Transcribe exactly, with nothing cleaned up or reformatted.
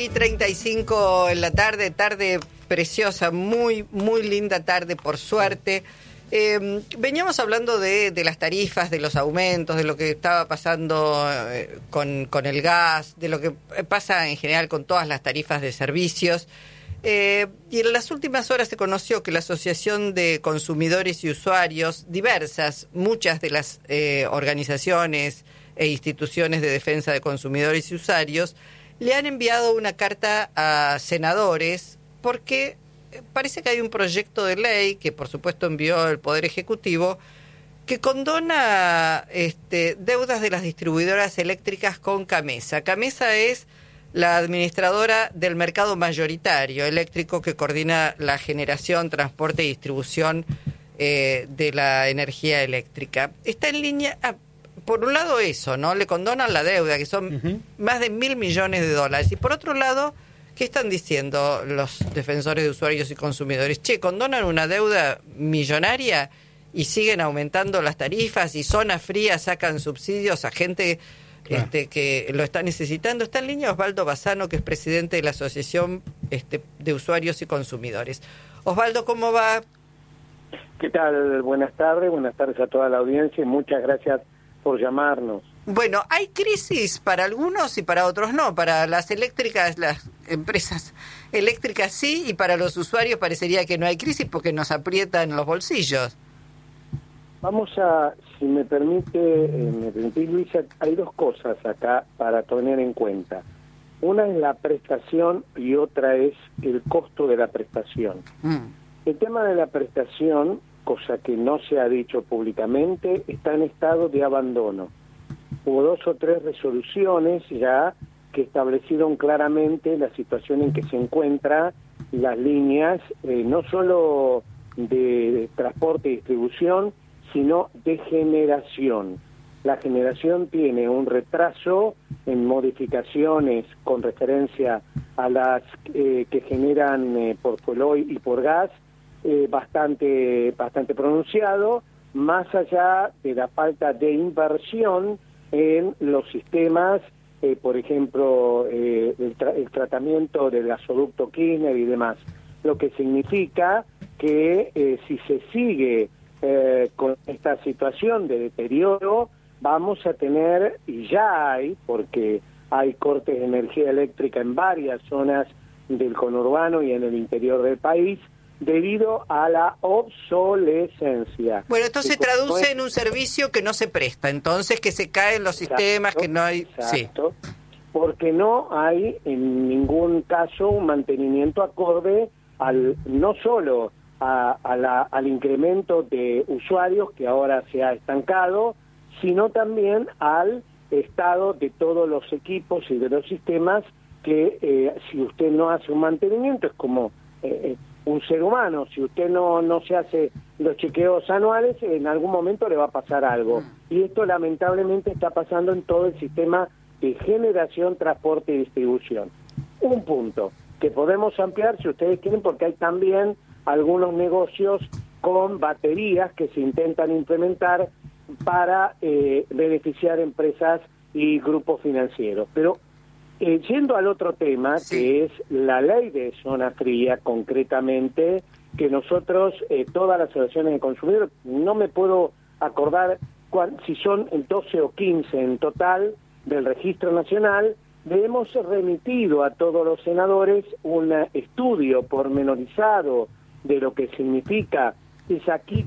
y treinta y cinco en la tarde, tarde preciosa, muy, muy linda tarde, por suerte. Eh, veníamos hablando de, de las tarifas, de los aumentos, de lo que estaba pasando eh, con, con el gas, de lo que pasa en general con todas las tarifas de servicios. Eh, y en las últimas horas se conoció que la Asociación de Consumidores y Usuarios, diversas, muchas de las eh, organizaciones e instituciones de defensa de consumidores y usuarios, le han enviado una carta a senadores porque parece que hay un proyecto de ley que por supuesto envió el Poder Ejecutivo que condona este, deudas de las distribuidoras eléctricas con CAMESA. CAMESA es la administradora del mercado mayoritario eléctrico que coordina la generación, transporte y distribución eh, de la energía eléctrica. Está en línea... Ah, por un lado eso, ¿no? Le condonan la deuda, que son uh-huh. más de mil millones de dólares. Y por otro lado, ¿qué están diciendo los defensores de usuarios y consumidores? Che, condonan una deuda millonaria y siguen aumentando las tarifas y zona fría sacan subsidios a gente claro. este, que lo está necesitando. Está en línea Osvaldo Bassano, que es presidente de la Asociación este, de Usuarios y Consumidores. Osvaldo, ¿cómo va? ¿Qué tal? Buenas tardes, buenas tardes a toda la audiencia y muchas gracias por llamarnos. Bueno, hay crisis para algunos y para otros no. Para las eléctricas, las empresas eléctricas sí, y para los usuarios parecería que no hay crisis porque nos aprietan los bolsillos. Vamos a, si me permite, eh, me permitís, Luisa, hay dos cosas acá para tener en cuenta. Una es la prestación y otra es el costo de la prestación. Mm. El tema de la prestación, cosa que no se ha dicho públicamente, está en estado de abandono. Hubo dos o tres resoluciones ya que establecieron claramente la situación en que se encuentran las líneas, eh, no solo de transporte y distribución, sino de generación. La generación tiene un retraso en modificaciones con referencia a las eh, que generan eh, por Fueloy y por gas, Eh, bastante bastante pronunciado, más allá de la falta de inversión en los sistemas, eh, por ejemplo, eh, el, tra el tratamiento del gasoducto Kirchner y demás, lo que significa que eh, si se sigue eh, con esta situación de deterioro, vamos a tener, y ya hay, porque hay cortes de energía eléctrica en varias zonas del conurbano y en el interior del país, debido a la obsolescencia. Bueno, esto se traduce es... en un servicio que no se presta, entonces que se caen los exacto, sistemas, que no hay... Exacto, sí. Porque no hay en ningún caso un mantenimiento acorde al no solo a, a la, al incremento de usuarios que ahora se ha estancado, sino también al estado de todos los equipos y de los sistemas que eh, si usted no hace un mantenimiento es como... Eh, un ser humano, si usted no no se hace los chequeos anuales, en algún momento le va a pasar algo. Y esto lamentablemente está pasando en todo el sistema de generación, transporte y distribución. Un punto que podemos ampliar si ustedes quieren, porque hay también algunos negocios con baterías que se intentan implementar para eh, beneficiar empresas y grupos financieros. Pero Eh, yendo al otro tema, sí. que es la ley de zona fría, concretamente, que nosotros, eh, todas las asociaciones de consumidores, no me puedo acordar cuál, si son doce o quince en total del registro nacional, le hemos remitido a todos los senadores un estudio pormenorizado de lo que significa esa quita